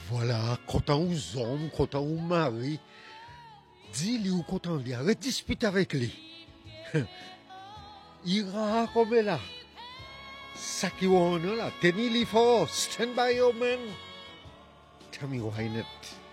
Voilà, content aux hommes, content aux maris. Dis-lui ou content lui, arrête de discuter avec lui. Ira comme là. Ça qui on là, tenez-lui fort, stand by your man. Tell me why not.